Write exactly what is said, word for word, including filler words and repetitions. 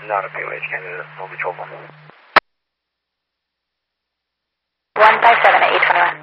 Not a P O H candidate. We'll be twelve one. one five seven at eight twenty-one.